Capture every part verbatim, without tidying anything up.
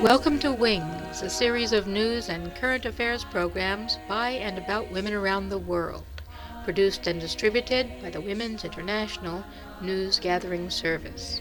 Welcome to Wings, a series of news and current affairs programs by and about women around the world, produced and distributed by the Women's International News Gathering Service.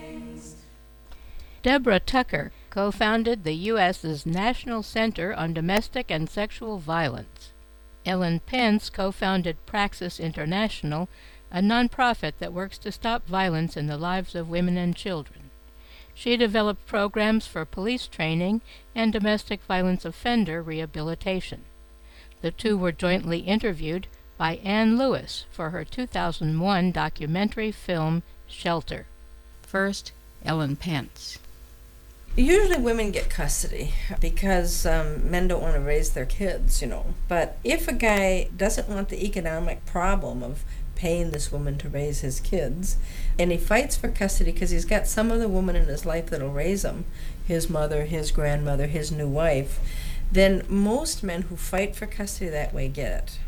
Deborah Tucker co-founded the U S's National Center on Domestic and Sexual Violence. Ellen Pence co-founded Praxis International, a nonprofit that works to stop violence in the lives of women and children. She developed programs for police training and domestic violence offender rehabilitation. The two were jointly interviewed by Ann Lewis for her two thousand one documentary film, Shelter. First, Ellen Pence. Usually women get custody because um, men don't want to raise their kids, you know. But if a guy doesn't want the economic problem of paying this woman to raise his kids, and he fights for custody because he's got some other woman in his life that'll raise him, his mother, his grandmother, his new wife, then most men who fight for custody that way get it.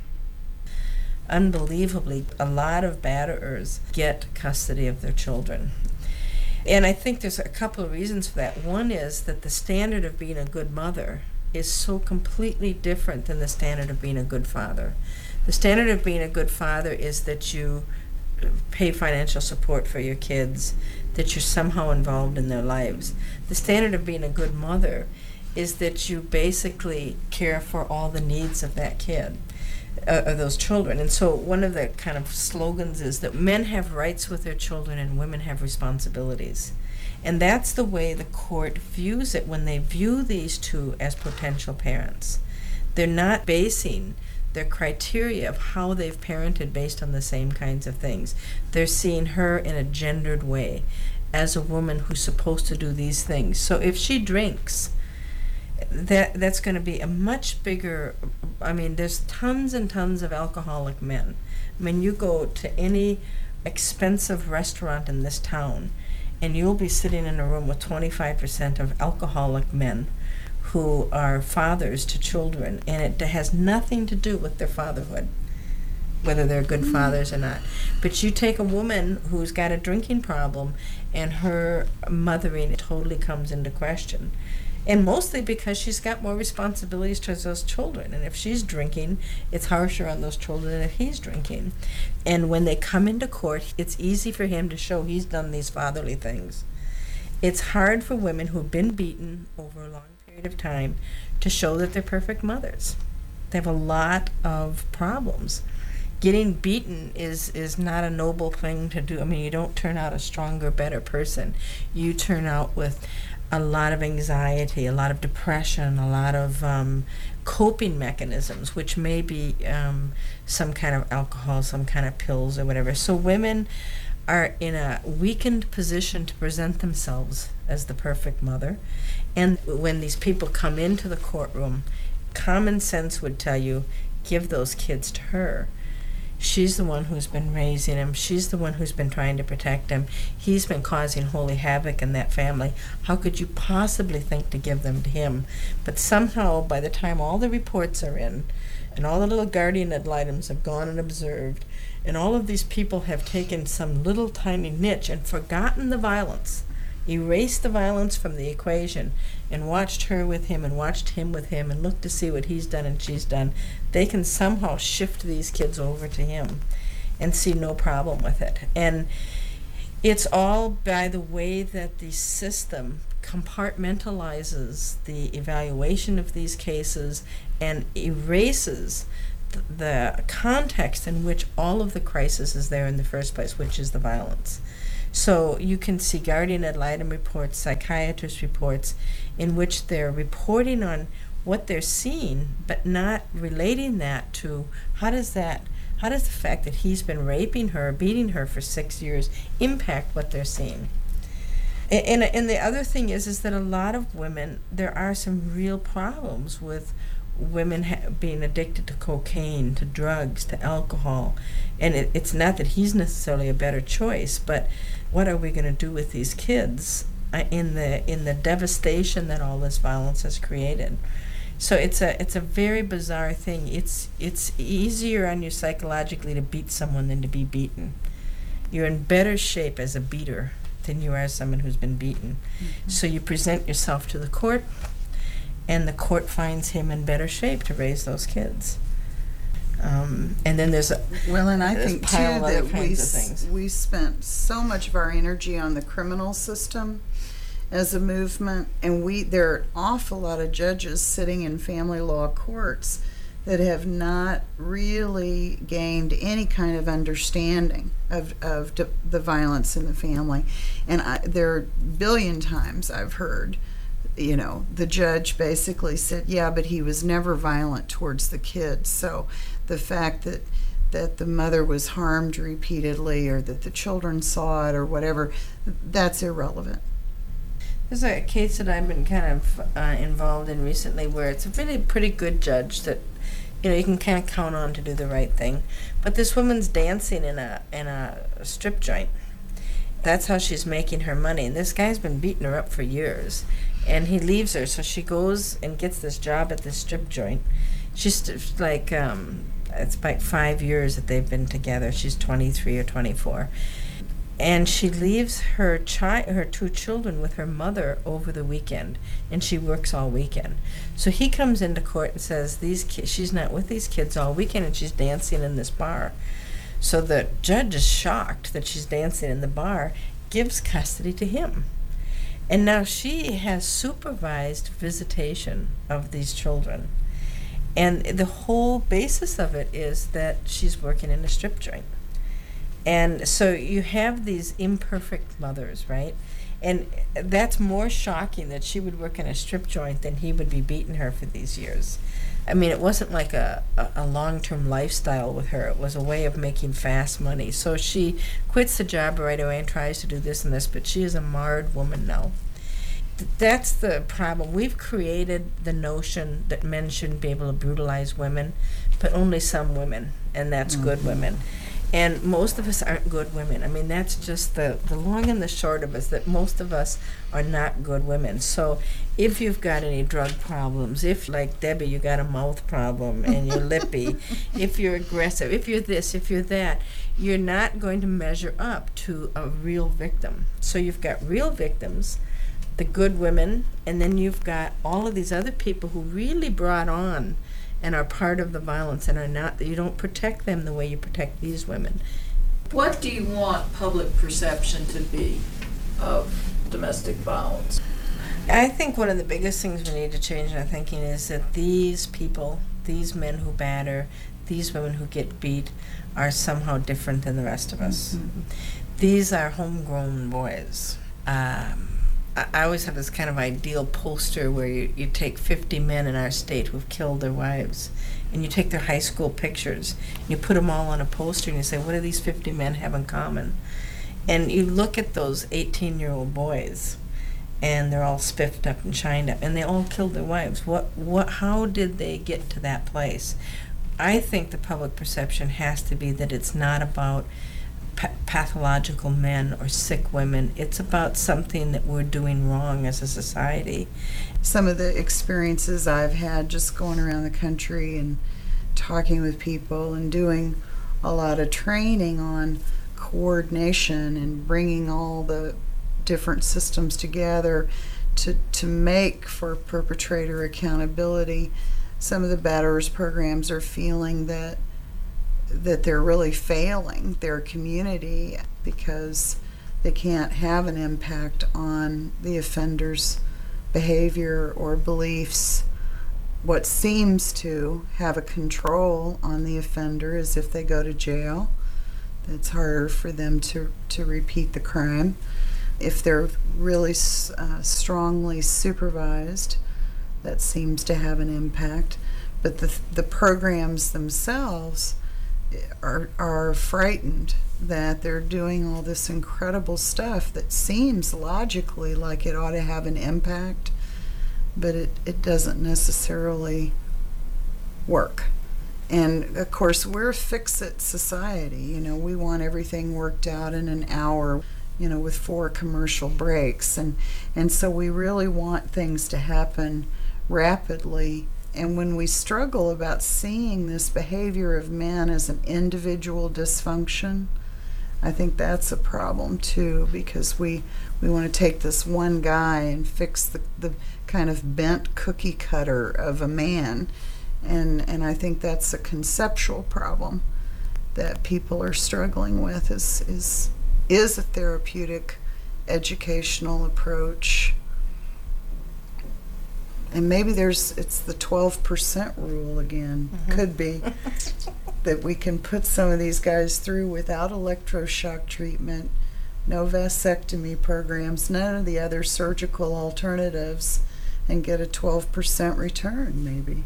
Unbelievably, a lot of batterers get custody of their children. And I think there's a couple of reasons for that. One is that the standard of being a good mother is so completely different than the standard of being a good father. The standard of being a good father is that you pay financial support for your kids, that you're somehow involved in their lives. The standard of being a good mother is that you basically care for all the needs of that kid, uh, of those children. And so one of the kind of slogans is that men have rights with their children and women have responsibilities. And that's the way the court views it when they view these two as potential parents. They're not basing their criteria of how they've parented based on the same kinds of things. They're seeing her in a gendered way as a woman who's supposed to do these things. So if she drinks, that that's going to be a much bigger, I mean, there's tons and tons of alcoholic men. I mean, you go to any expensive restaurant in this town, and you'll be sitting in a room with twenty-five percent of alcoholic men who are fathers to children, and it has nothing to do with their fatherhood, whether they're good fathers or not. But you take a woman who's got a drinking problem, and her mothering totally comes into question. And mostly because she's got more responsibilities towards those children. And if she's drinking, it's harsher on those children than if he's drinking. And when they come into court, it's easy for him to show he's done these fatherly things. It's hard for women who've been beaten over a long period of time to show that they're perfect mothers. They have a lot of problems. Getting beaten is is not a noble thing to do. I mean, you don't turn out a stronger, better person. You turn out with a lot of anxiety, a lot of depression, a lot of um, coping mechanisms, which may be um, some kind of alcohol, some kind of pills or whatever. So women are in a weakened position to present themselves as the perfect mother. And when these people come into the courtroom, common sense would tell you, give those kids to her. She's the one who's been raising him. She's the one who's been trying to protect him. He's been causing holy havoc in that family. How could you possibly think to give them to him? But somehow, by the time all the reports are in, and all the little guardian ad litems have gone and observed, and all of these people have taken some little tiny niche and forgotten the violence, erased the violence from the equation, and watched her with him and watched him with him and looked to see what he's done and she's done, they can somehow shift these kids over to him and see no problem with it. And it's all by the way that the system compartmentalizes the evaluation of these cases and erases th- the context in which all of the crisis is there in the first place, which is the violence. So you can see guardian ad litem reports, psychiatrist reports, in which they're reporting on what they're seeing, but not relating that to how does that, how does the fact that he's been raping her, beating her for six years impact what they're seeing. And, and, and the other thing is, is that a lot of women, there are some real problems with women ha- being addicted to cocaine, to drugs, to alcohol. And it, it's not that he's necessarily a better choice, but what are we going to do with these kids uh, in the in the devastation that all this violence has created? So it's a it's a very bizarre thing. It's it's easier on you psychologically to beat someone than to be beaten. You're in better shape as a beater to than you are someone who's been beaten. Mm-hmm. So you present yourself to the court, and the court finds him in better shape to raise those kids. Um, and then there's a well, and I think too that we s- we spent so much of our energy on the criminal system as a movement, and we there are an awful lot of judges sitting in family law courts that have not really gained any kind of understanding of of d- the violence in the family. And I, there are a billion times I've heard, you know, the judge basically said, yeah, but he was never violent towards the kids. So the fact that that the mother was harmed repeatedly, or that the children saw it, or whatever, that's irrelevant. There's a case that I've been kind of uh, involved in recently where it's a really pretty good judge that, you know, you can kind of count on to do the right thing. But this woman's dancing in a in a strip joint. That's how she's making her money. And this guy's been beating her up for years. And he leaves her, so she goes and gets this job at this strip joint. She's st- like, um, it's like five years that they've been together. She's twenty-three or twenty-four. And she leaves her chi- her two children with her mother over the weekend, and she works all weekend. So he comes into court and says these ki- she's not with these kids all weekend, and she's dancing in this bar. So the judge is shocked that she's dancing in the bar, gives custody to him. And now she has supervised visitation of these children. And the whole basis of it is that she's working in a strip joint. And so you have these imperfect mothers, right? And that's more shocking that she would work in a strip joint than he would be beating her for these years. I mean, it wasn't like a, a, a long-term lifestyle with her. It was a way of making fast money. So she quits the job right away and tries to do this and this, but she is a marred woman now. Th- That's the problem. We've created the notion that men shouldn't be able to brutalize women, but only some women, and that's mm-hmm. good women. And most of us aren't good women. I mean, that's just the, the long and the short of us, that most of us are not good women. So if you've got any drug problems, if, like Debbie, you got a mouth problem and you're lippy, if you're aggressive, if you're this, if you're that, you're not going to measure up to a real victim. So you've got real victims, the good women, and then you've got all of these other people who really brought on and are part of the violence and are not, you don't protect them the way you protect these women. What do you want public perception to be of domestic violence? I think one of the biggest things we need to change in our thinking is that these people, these men who batter, these women who get beat, are somehow different than the rest of us. Mm-hmm. These are homegrown boys. Um, I always have this kind of ideal poster where you, you take fifty men in our state who've killed their wives, and you take their high school pictures, and you put them all on a poster, and you say, what do these fifty men have in common? And you look at those eighteen-year-old boys, and they're all spiffed up and shined up, and they all killed their wives. What, what, how did they get to that place? I think the public perception has to be that it's not about pathological men or sick women. It's about something that we're doing wrong as a society. Some of the experiences I've had just going around the country and talking with people and doing a lot of training on coordination and bringing all the different systems together to, to make for perpetrator accountability. Some of the batterers programs are feeling that that they're really failing their community because they can't have an impact on the offender's behavior or beliefs. What seems to have a control on the offender is if they go to jail. It's harder for them to, to repeat the crime. If they're really uh, strongly supervised, that seems to have an impact. But the the programs themselves are are frightened that they're doing all this incredible stuff that seems logically like it ought to have an impact, but it, it doesn't necessarily work. And of course, we're a fix-it society. You know, we want everything worked out in an hour, you know, with four commercial breaks. And, and so we really want things to happen rapidly. And when we struggle about seeing this behavior of men as an individual dysfunction, I think that's a problem too, because we we want to take this one guy and fix the, the kind of bent cookie cutter of a man, and and I think that's a conceptual problem that people are struggling with. Is is is a therapeutic, educational approach. And maybe there's, it's the twelve percent rule again. Mm-hmm. Could be that we can put some of these guys through without electroshock treatment, no vasectomy programs, none of the other surgical alternatives, and get a twelve percent return, maybe.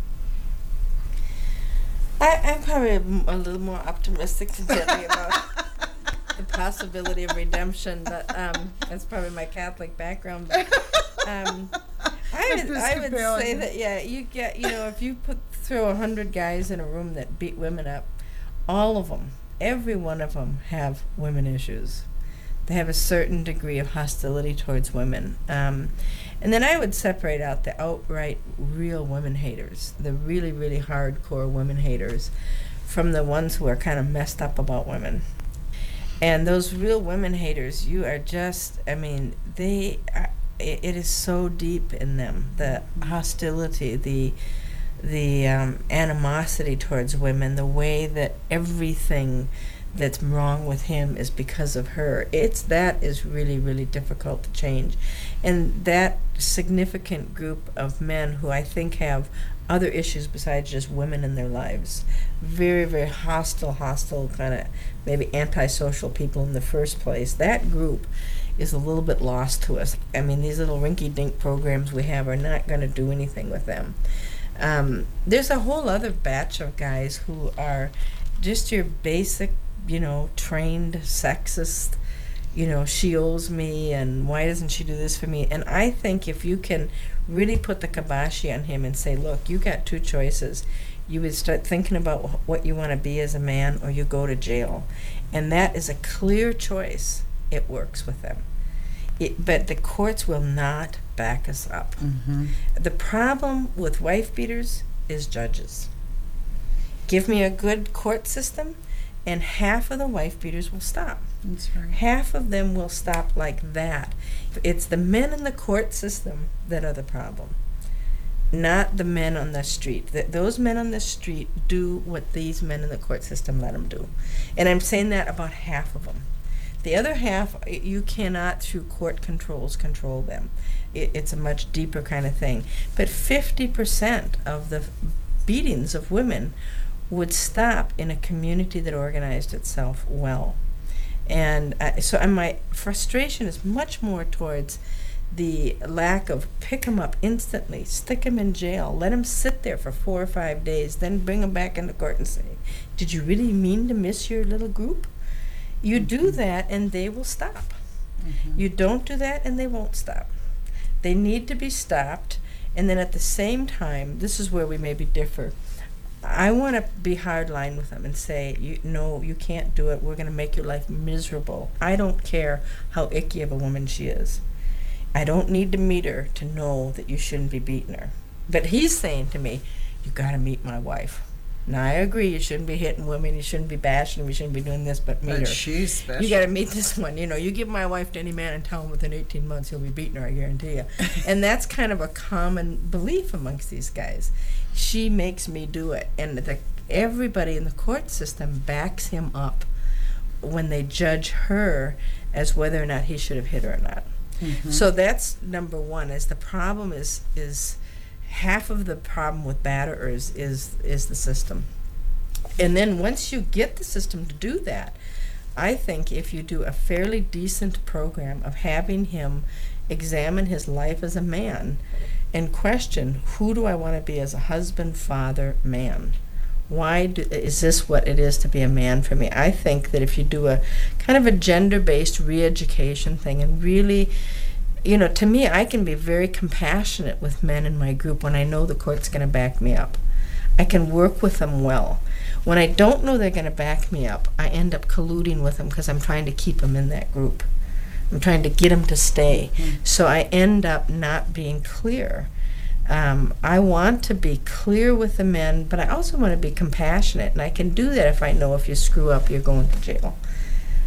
I, I'm probably a, a little more optimistic than Debbie about the possibility of redemption, but um, that's probably my Catholic background. But, um, I would, I would say that, yeah, you get, you know, if you put throw a hundred guys in a room that beat women up, all of them, every one of them have women issues. They have a certain degree of hostility towards women. Um, and then I would separate out the outright real women haters, the really, really hardcore women haters, from the ones who are kind of messed up about women. And those real women haters, you are just, I mean, they are, it, it is so deep in them, the hostility, the the um, animosity towards women, the way that everything that's wrong with him is because of her. It's that is really, really difficult to change. And that significant group of men who I think have other issues besides just women in their lives, very, very hostile, hostile kind of maybe antisocial people in the first place, that group is a little bit lost to us. I mean, these little rinky-dink programs we have are not going to do anything with them. Um, there's a whole other batch of guys who are just your basic, you know, trained sexist, you know, she owes me and why doesn't she do this for me? And I think if you can really put the kibosh on him and say, look, you got two choices. You would start thinking about wh- what you want to be as a man, or you go to jail. And that is a clear choice. It works with them. It, but the courts will not back us up. Mm-hmm. The problem with wife beaters is judges. Give me a good court system, and half of the wife beaters will stop. That's right. Half of them will stop like that. It's the men in the court system that are the problem, not the men on the street. Th- those men on the street do what these men in the court system let them do. And I'm saying that about half of them. The other half, you cannot, through court controls, control them. It, it's a much deeper kind of thing. But fifty percent of the beatings of women would stop in a community that organized itself well. And uh, so and my frustration is much more towards the lack of pick them up instantly, stick them in jail, let them sit there for four or five days, then bring them back into court and say, did you really mean to miss your little group? You do that and they will stop. Mm-hmm. You don't do that and they won't stop. They need to be stopped, and then at the same time, this is where we maybe differ. I want to be hardline with them and say, you, no, you can't do it. We're going to make your life miserable. I don't care how icky of a woman she is. I don't need to meet her to know that you shouldn't be beating her. But he's saying to me, you got to meet my wife. Now, I agree, you shouldn't be hitting women, you shouldn't be bashing them, you shouldn't be doing this, but meet But her. she's special. You got to meet this one. You know, you give my wife to any man in town within eighteen months, he'll be beating her, I guarantee you. And that's kind of a common belief amongst these guys. She makes me do it. And the, everybody in the court system backs him up when they judge her as whether or not he should have hit her or not. Mm-hmm. So that's number one, is the problem is is half of the problem with batterers is is the system. And then once you get the system to do that, I think if you do a fairly decent program of having him examine his life as a man and question, who do I want to be as a husband, father, man? Why do, is this what it is to be a man for me? I think that if you do a kind of a gender-based re-education thing and really, you know, to me, I can be very compassionate with men in my group when I know the court's going to back me up. I can work with them well. When I don't know they're going to back me up, I end up colluding with them because I'm trying to keep them in that group. I'm trying to get them to stay. Mm-hmm. So I end up not being clear. Um, I want to be clear with the men, but I also want to be compassionate, and I can do that if I know if you screw up, you're going to jail.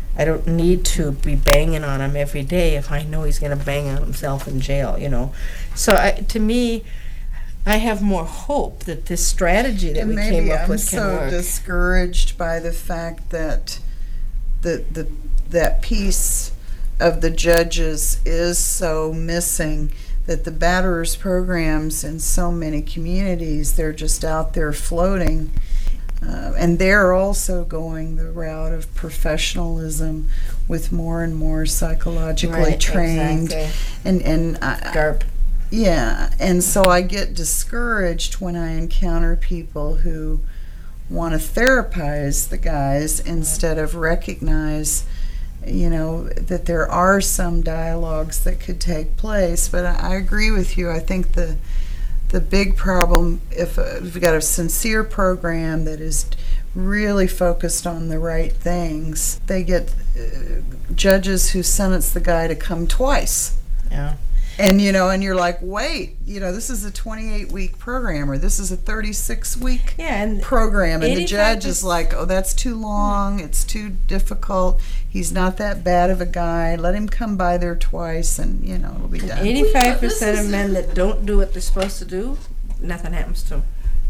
I don't need to be banging on him every day if I know he's going to bang on himself in jail, you know. So I, to me, I have more hope that this strategy that And we maybe came up I'm with can so work. discouraged by the fact that the the that piece of the judges is so missing, that the batterers programs in so many communities, they're just out there floating. Uh, and they're also going the route of professionalism with more and more psychologically Right, trained. exactly. And, and I, GARP. yeah, and so I get discouraged when I encounter people who want to therapize the guys instead of recognize, you know, that there are some dialogues that could take place. But I, I agree with you. I think the the big problem, if, uh, if we've got a sincere program that is really focused on the right things, they get uh, judges who sentence the guy to come twice. Yeah. And, you know, and you're like, wait, you know, this is a twenty-eight week program, or this is a thirty-six week Yeah, and program. And the eighty-five judge is percent like, oh, that's too long. It's too difficult. He's not that bad of a guy. Let him come by there twice and, you know, it'll be done. eighty-five percent of men that don't do what they're supposed to do, nothing happens to them.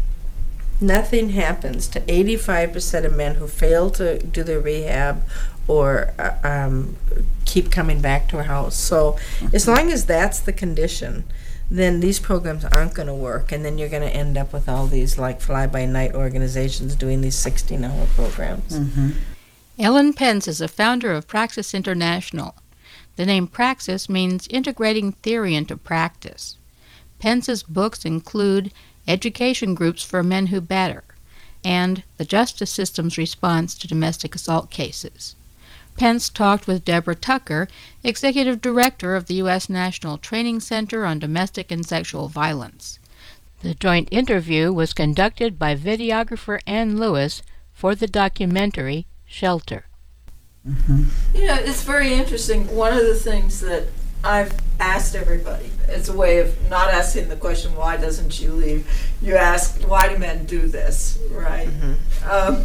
Nothing happens to eighty-five percent of men who fail to do their rehab or uh, um, keep coming back to a house. So as long as that's the condition, then these programs aren't going to work, and then you're going to end up with all these like fly-by-night organizations doing these sixteen hour programs. Mm-hmm. Ellen Pence is a founder of Praxis International. The name Praxis means integrating theory into practice. Pence's books include Education Groups for Men Who Batter and The Justice System's Response to Domestic Assault Cases. Pence talked with Deborah Tucker, Executive Director of the U S National Training Center on Domestic and Sexual Violence. The joint interview was conducted by videographer Ann Lewis for the documentary Shelter. Mm-hmm. You know, it's very interesting. One of the things that I've asked everybody, it's a way of not asking the question, why doesn't she leave? You ask, why do men do this, right? Mm-hmm. Um,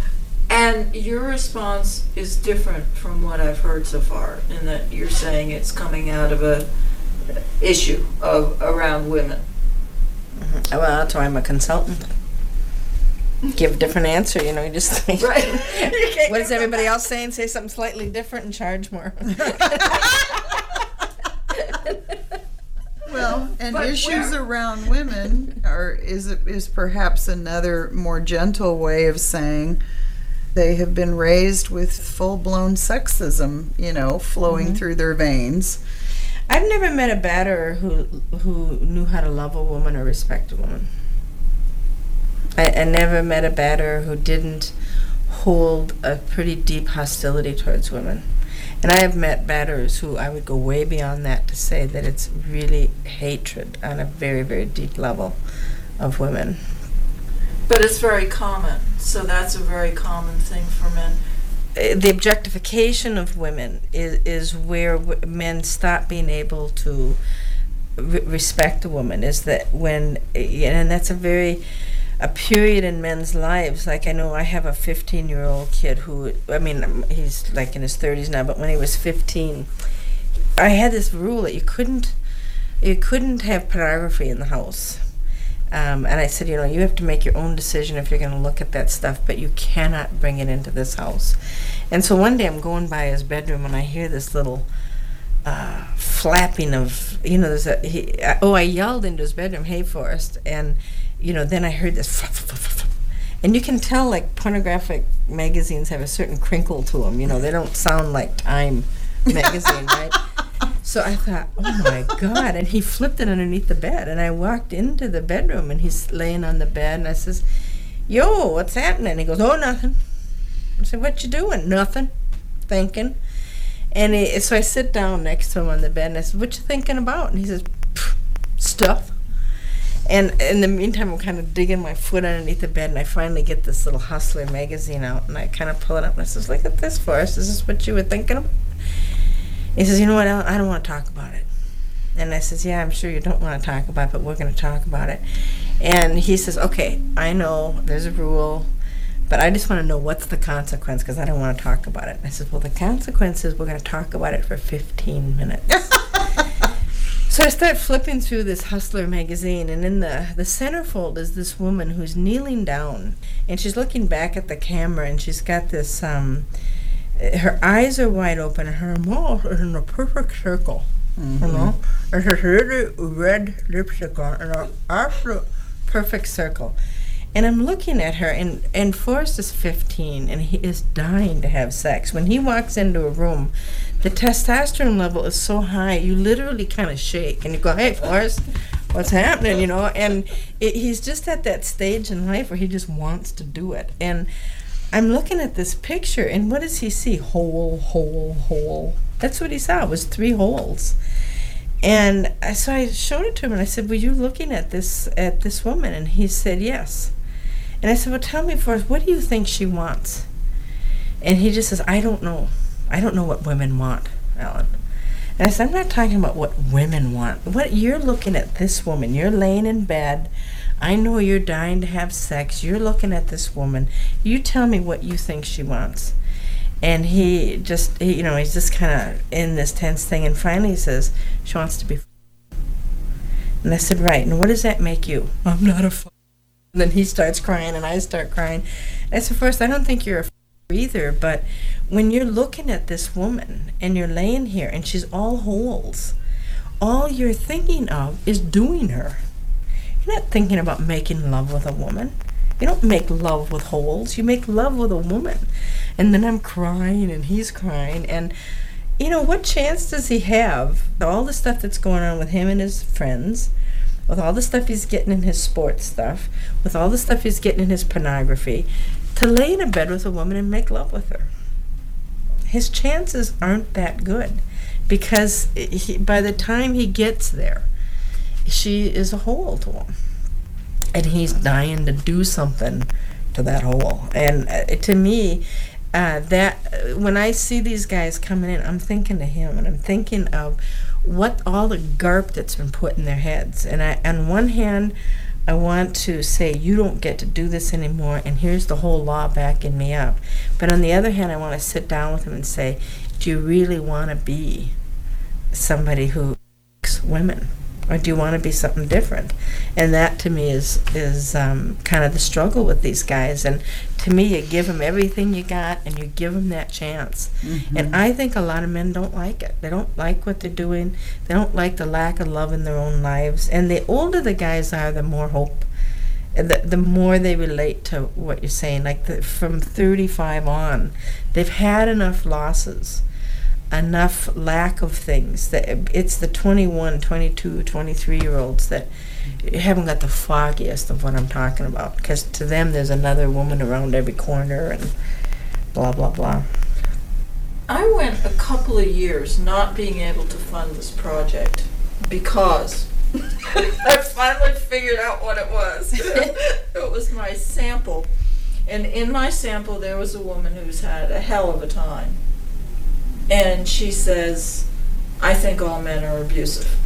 and your response is different from what I've heard so far, in that you're saying it's coming out of a issue of around women. Mm-hmm. Well, that's why I'm a consultant. Give a different answer, you know, you just think, Right. what is everybody else saying? Say something slightly different and charge more. Well, and But issues where- around women are is is perhaps another more gentle way of saying they have been raised with full-blown sexism, you know, flowing Mm-hmm. through their veins. I've never met a batterer who who knew how to love a woman or respect a woman. I, I never met a batterer who didn't hold a pretty deep hostility towards women. And I have met batterers who I would go way beyond that to say that it's really hatred on a very, very deep level of women. But it's very common, so that's a very common thing for men. Uh, The objectification of women is, is where w- men stop being able to re- respect a woman, is that when, and that's a very, a period in men's lives. Like I know I have a fifteen year old kid who, I mean, he's like in his thirties now, but when he was fifteen, I had this rule that you couldn't, you couldn't have pornography in the house. Um, and I said, you know, you have to make your own decision if you're going to look at that stuff, but you cannot bring it into this house. And so one day I'm going by his bedroom and I hear this little uh, flapping of, you know, there's a, he, uh, oh, I yelled into his bedroom, hey, Forrest. And, you know, then I heard this, flap, flap, flap, flap. And you can tell, like, pornographic magazines have a certain crinkle to them. You know, they don't sound like Time magazine, right? So I thought, oh my God. And he flipped it underneath the bed. And I walked into the bedroom and he's laying on the bed. And I says, yo, what's happening? And he goes, oh, nothing. I said, what you doing? Nothing. Thinking. And he, so I sit down next to him on the bed and I said, what you thinking about? And he says, stuff. And in the meantime, I'm kind of digging my foot underneath the bed, and I finally get this little Hustler magazine out, and I kind of pull it up, and I says, look at this, Forrest. Is this what you were thinking about? He says, you know what, I don't want to talk about it. And I says, yeah, I'm sure you don't want to talk about it, but we're going to talk about it. And he says, okay, I know there's a rule, but I just want to know what's the consequence because I don't want to talk about it. I said, well, the consequence is we're going to talk about it for fifteen minutes. So I start flipping through this Hustler magazine, and in the, the centerfold is this woman who's kneeling down, and she's looking back at the camera, and she's got this, um, her eyes are wide open, and her mouth is in a perfect circle, mm-hmm. you know? And her really red lipstick on, and her absolute perfect circle. And I'm looking at her, and, and Forrest is fifteen, and he is dying to have sex. When he walks into a room, the testosterone level is so high, you literally kind of shake, and you go, hey, Forrest, what's happening, you know? And it, he's just at that stage in life where he just wants to do it. And I'm looking at this picture, and what does he see? Hole, hole, hole. That's what he saw, was three holes. And I, so I showed it to him, and I said, were you looking at this at this woman? And he said, yes. And I said, well, tell me, Forrest, what do you think she wants? And he just says, I don't know. I don't know what women want, Ellen. And I said, I'm not talking about what women want. What you're looking at this woman. You're laying in bed. I know you're dying to have sex. You're looking at this woman. You tell me what you think she wants. And he just, he, you know, he's just kind of in this tense thing. And finally he says, she wants to be f-. And I said, right. And what does that make you? I'm not a f-. And then he starts crying, and I start crying. And I said, first, I don't think you're a f- either, but when you're looking at this woman and you're laying here and she's all holes, all you're thinking of is doing her. You're not thinking about making love with a woman. You don't make love with holes. You make love with a woman. And then I'm crying, and he's crying, and you know, what chance does he have? All the stuff that's going on with him and his friends, with all the stuff he's getting in his sports stuff, with all the stuff he's getting in his pornography, to lay in a bed with a woman and make love with her. His chances aren't that good, because he, by the time he gets there, she is a hole to him. And he's dying to do something to that hole. And uh, to me, uh, that uh, when I see these guys coming in, I'm thinking to him, and I'm thinking of what all the garp that's been put in their heads. And I, on one hand, I want to say, you don't get to do this anymore, and here's the whole law backing me up. But on the other hand, I want to sit down with him and say, do you really want to be somebody who likes women? Or do you want to be something different? And that, to me, is is um, kind of the struggle with these guys. And to me, you give them everything you got, and you give them that chance. Mm-hmm. And I think a lot of men don't like it. They don't like what they're doing. They don't like the lack of love in their own lives. And the older the guys are, the more hope, the, the more they relate to what you're saying. Like the, from thirty-five on, they've had enough losses, enough lack of things, that it's the twenty-one, twenty-two, twenty-three year olds that haven't got the foggiest of what I'm talking about, because to them there's another woman around every corner and blah blah blah. I went a couple of years not being able to fund this project because I finally figured out what it was. It was my sample, and in my sample there was a woman who's had a hell of a time. And she says, I think all men are abusive.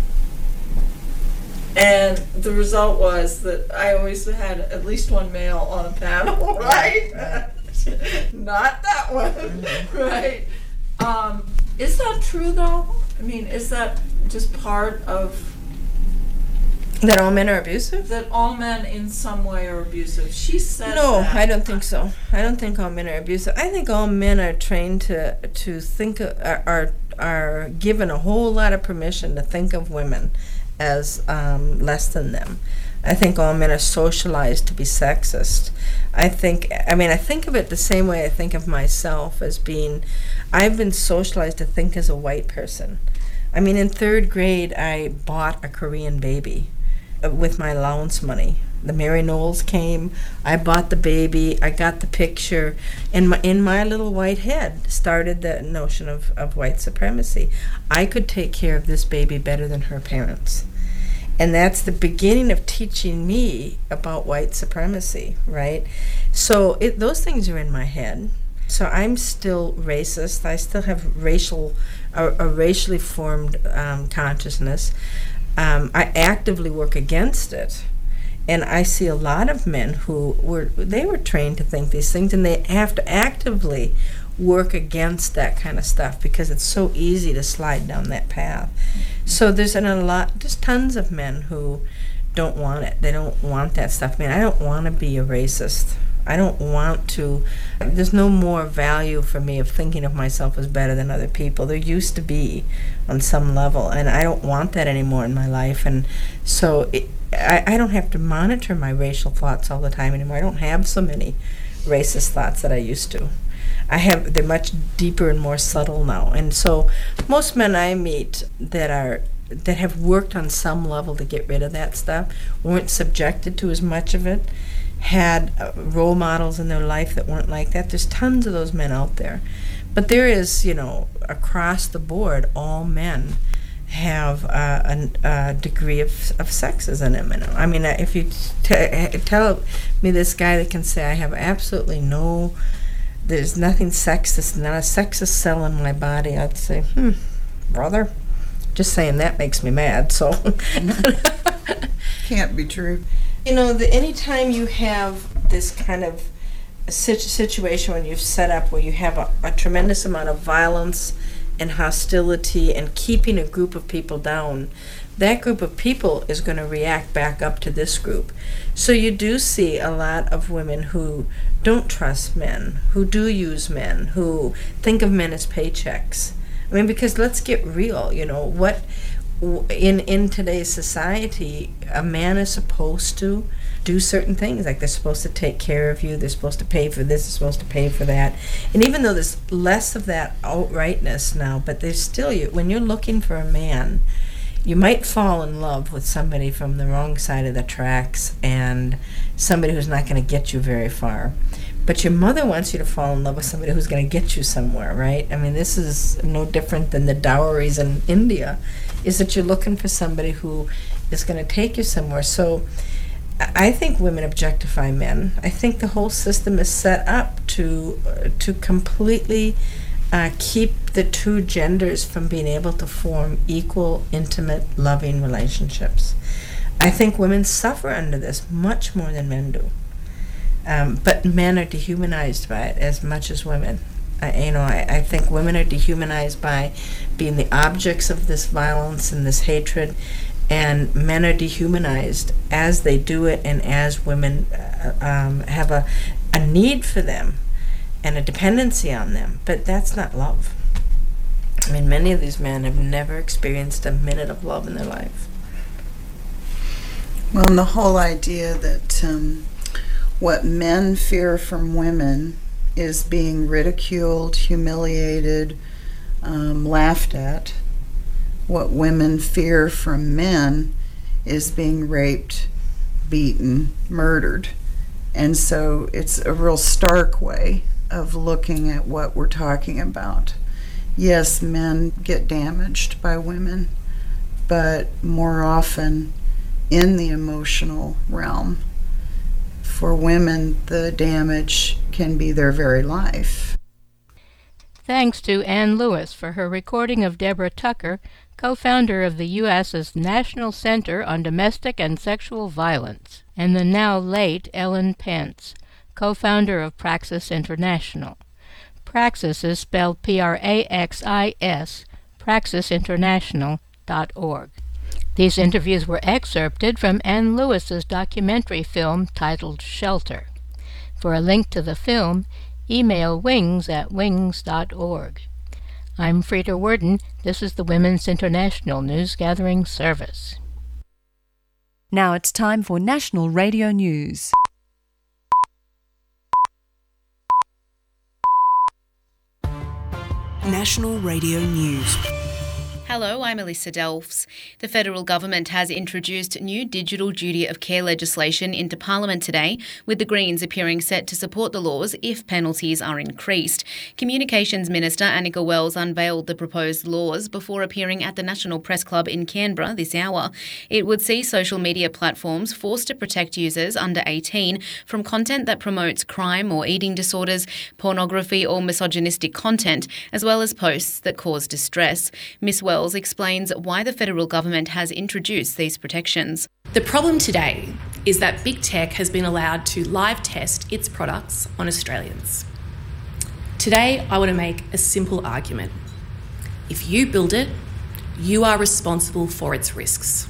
And the result was that I always had at least one male on a panel, right? Not that one, right? Um, is that true, though? I mean, is that just part of... That all men are abusive? That all men in some way are abusive. She says No, that. I don't think so. I don't think all men are abusive. I think all men are trained to to think of, are, are are given a whole lot of permission to think of women as um, less than them. I think all men are socialized to be sexist. I think, I mean, I think of it the same way I think of myself as being, I've been socialized to think as a white person. I mean, in third grade, I bought a Korean baby with my allowance money. The Mary Knowles came, I bought the baby, I got the picture, and my, in my little white head started the notion of, of white supremacy. I could take care of this baby better than her parents. And that's the beginning of teaching me about white supremacy, right? So it, those things are in my head. So I'm still racist. I still have racial, a, a racially formed um, consciousness. Um, I actively work against it. And I see a lot of men who were, they were trained to think these things, and they have to actively work against that kind of stuff because it's so easy to slide down that path. So there's an, a lot, there's tons of men who don't want it. They don't want that stuff. I mean, I don't want to be a racist. I don't want to, there's no more value for me of thinking of myself as better than other people. There used to be on some level, and I don't want that anymore in my life. And so it, I, I don't have to monitor my racial thoughts all the time anymore. I don't have so many racist thoughts that I used to. I have, they're much deeper and more subtle now. And so most men I meet that are that have worked on some level to get rid of that stuff, weren't subjected to as much of it, had uh, role models in their life that weren't like that. There's tons of those men out there. But there is, you know, across the board, all men have uh, a, a degree of, of sexism in them. I mean, if you t- tell me this guy that can say, I have absolutely no, there's nothing sexist, not a sexist cell in my body, I'd say, hmm, brother, just saying that makes me mad, so. Can't be true. You know, the, anytime you have this kind of a situ- situation when you've set up where you have a, a tremendous amount of violence and hostility and keeping a group of people down, that group of people is going to react back up to this group. So you do see a lot of women who don't trust men, who do use men, who think of men as paychecks. I mean, because let's get real, you know, what in in today's society, a man is supposed to do certain things, like they're supposed to take care of you, they're supposed to pay for this, they're supposed to pay for that. And even though there's less of that outrightness now, but there's still, you when you're looking for a man, you might fall in love with somebody from the wrong side of the tracks and somebody who's not going to get you very far. But your mother wants you to fall in love with somebody who's going to get you somewhere, right? I mean, this is no different than the dowries in India, is that you're looking for somebody who is going to take you somewhere. So I think women objectify men. I think the whole system is set up to uh, to completely uh, keep the two genders from being able to form equal, intimate, loving relationships. I think women suffer under this much more than men do. Um, but men are dehumanized by it as much as women. I, you know, I, I think women are dehumanized by being the objects of this violence and this hatred, and men are dehumanized as they do it, and as women uh, um, have a, a need for them and a dependency on them. But that's not love. I mean, many of these men have never experienced a minute of love in their life. Well, and the whole idea that um, what men fear from women is being ridiculed, humiliated, um, laughed at. What women fear from men is being raped, beaten, murdered. And so it's a real stark way of looking at what we're talking about. Yes, men get damaged by women, but more often in the emotional realm. For women, the damage can be their very life. Thanks to Ann Lewis for her recording of Deborah Tucker, co-founder of the U S's National Center on Domestic and Sexual Violence, and the now late Ellen Pence, co-founder of Praxis International. Praxis is spelled P R A X I S, praxis international dot org. These interviews were excerpted from Ann Lewis's documentary film titled Shelter. For a link to the film, email wings at wings dot org. I'm Frida Worden. This is the Women's International News Gathering Service. Now it's time for National Radio News. National Radio News. Hello, I'm Elissa Delfs. The federal government has introduced new digital duty of care legislation into Parliament today, with the Greens appearing set to support the laws if penalties are increased. Communications Minister Annika Wells unveiled the proposed laws before appearing at the National Press Club in Canberra this hour. It would see social media platforms forced to protect users under eighteen from content that promotes crime or eating disorders, pornography or misogynistic content, as well as posts that cause distress. Miss Wells explains why the federal government has introduced these protections. The problem today is that big tech has been allowed to live test its products on Australians. Today, I want to make a simple argument. If you build it, you are responsible for its risks.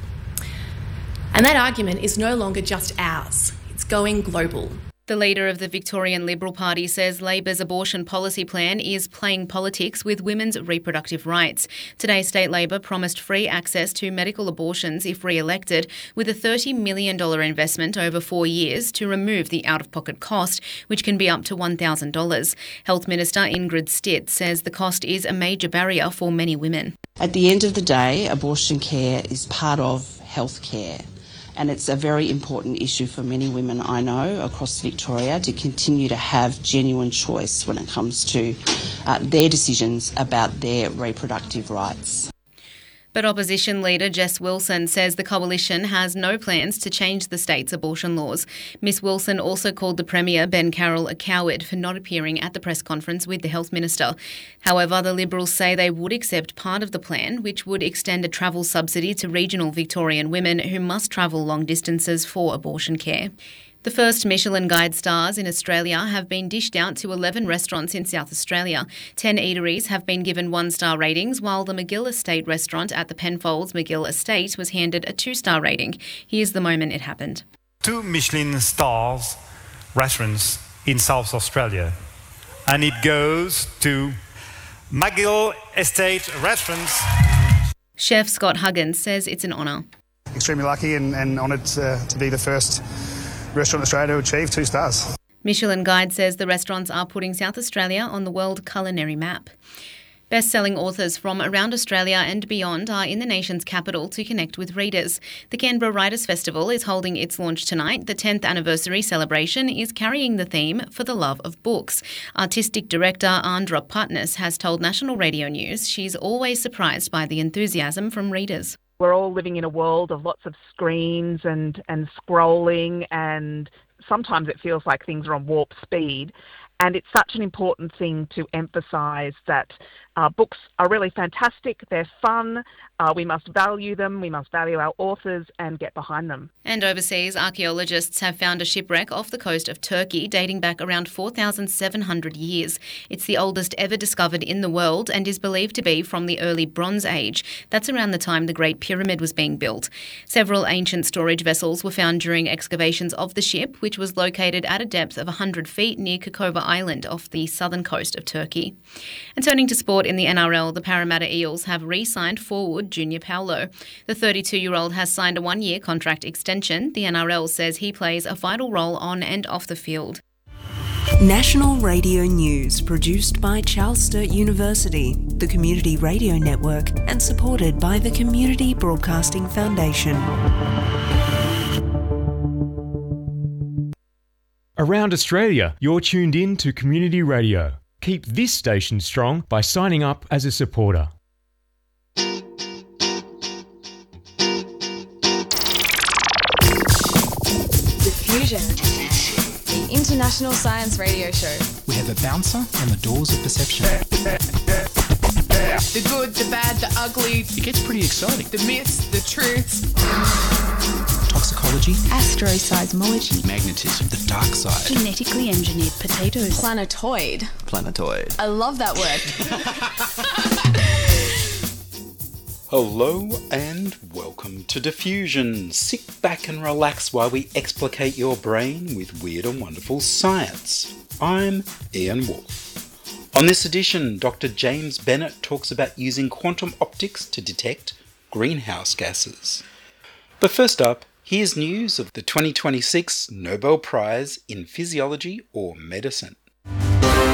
And that argument is no longer just ours, it's going global. The leader of the Victorian Liberal Party says Labor's abortion policy plan is playing politics with women's reproductive rights. Today, State Labor promised free access to medical abortions if re-elected, with a thirty million dollars investment over four years to remove the out-of-pocket cost, which can be up to one thousand dollars. Health Minister Ingrid Stitt says the cost is a major barrier for many women. At the end of the day, abortion care is part of health care. And it's a very important issue for many women I know across Victoria to continue to have genuine choice when it comes to uh, their decisions about their reproductive rights. But opposition leader Jess Wilson says the coalition has no plans to change the state's abortion laws. Miss Wilson also called the Premier, Ben Carroll, a coward for not appearing at the press conference with the Health Minister. However, the Liberals say they would accept part of the plan, which would extend a travel subsidy to regional Victorian women who must travel long distances for abortion care. The first Michelin Guide stars in Australia have been dished out to eleven restaurants in South Australia. Ten eateries have been given one-star ratings, while the McGill Estate restaurant at the Penfolds McGill Estate was handed a two-star rating. Here's the moment it happened. Two Michelin stars restaurants in South Australia, and it goes to McGill Estate Restaurants. Chef Scott Huggins says it's an honour. Extremely lucky and, and honoured to, to be the first restaurant in Australia to achieve two stars. Michelin Guide says the restaurants are putting South Australia on the world culinary map. Best-selling authors from around Australia and beyond are in the nation's capital to connect with readers. The Canberra Writers' Festival is holding its launch tonight. The tenth anniversary celebration is carrying the theme For the Love of Books. Artistic director Andra Putness has told National Radio News she's always surprised by the enthusiasm from readers. We're all living in a world of lots of screens and, and scrolling, and sometimes it feels like things are on warp speed. And it's such an important thing to emphasise that uh, books are really fantastic, they're fun, uh, we must value them, we must value our authors and get behind them. And overseas, archaeologists have found a shipwreck off the coast of Turkey dating back around four thousand seven hundred years. It's the oldest ever discovered in the world and is believed to be from the early Bronze Age. That's around the time the Great Pyramid was being built. Several ancient storage vessels were found during excavations of the ship, which was located at a depth of one hundred feet near Kokova Island off the southern coast of Turkey. And turning to sport in the N R L, the Parramatta Eels have re-signed forward Junior Paulo. The thirty-two-year-old has signed a one-year contract extension. The N R L says he plays a vital role on and off the field. National Radio News, produced by Charles Sturt University, the Community Radio Network, and supported by the Community Broadcasting Foundation. Around Australia, you're tuned in to Community Radio. Keep this station strong by signing up as a supporter. Diffusion, the international science radio show. We have a bouncer on the doors of perception. The good, the bad, the ugly. It gets pretty exciting. The myths, the truths. Toxicology. Astroseismology. Magnetism. The dark side. Genetically engineered potatoes. Planetoid. Planetoid. I love that word. Hello and welcome to Diffusion. Sit back and relax while we explicate your brain with weird and wonderful science. I'm Ian Wolfe. On this edition, Doctor James Bennett talks about using quantum optics to detect greenhouse gases. But first up, here's news of the twenty twenty-six Nobel Prize in Physiology or Medicine.